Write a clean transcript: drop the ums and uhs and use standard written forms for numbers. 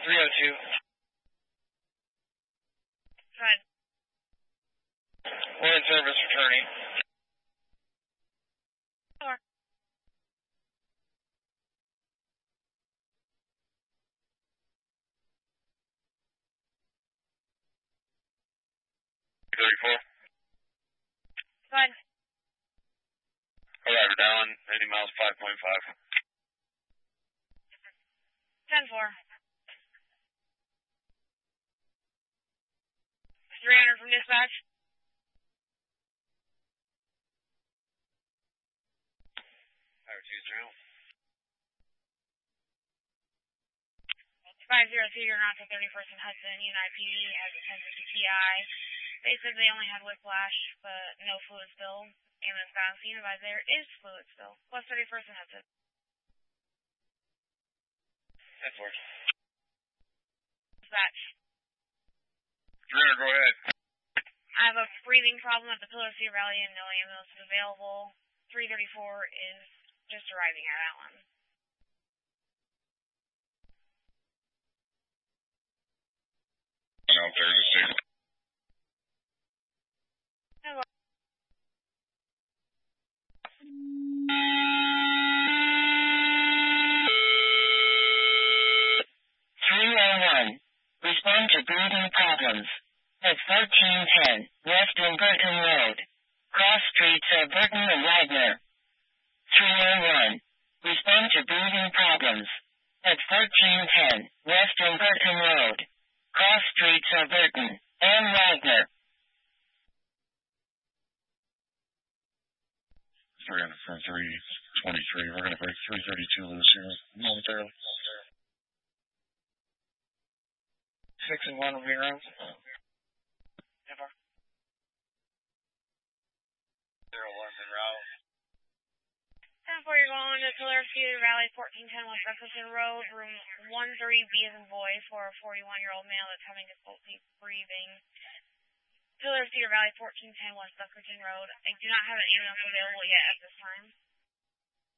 302. Fine. We're in service returning. 4. 34. Fine. Arriver down, 90 miles, 5.5. 10-4. 300 from dispatch. Power 20. 502, you're not to 31st and Hudson. United PD has a 1050 PI. They said they only had whiplash, but no fluid spill. Ambulance bound scene advised there is fluid spill. Plus 31st and Hudson. 10-4. Dispatch. 300, go ahead. I have a breathing problem at the Pillar C Rally and no ambulance is available. 334 is just arriving at that one. No, 36. Hello. 301. Respond to breathing problems. At 1410 West Burton Road. Cross streets of Burton and Wagner. 301. Respond to breathing problems. At 1410 West Burton Road. Cross streets of Burton and Wagner. 323. We're going to break 332 loose here momentarily. 6 and 1 will be around. Never. 01's en route. 10-4, you're going to Pillar C Rally 1410 West Jefferson Road, room 13B as in boy, for a 41-year-old male that's having difficulty breathing. Pillar C Rally 1410 West Buckerton Road. I do not have an ambulance available yet at this time.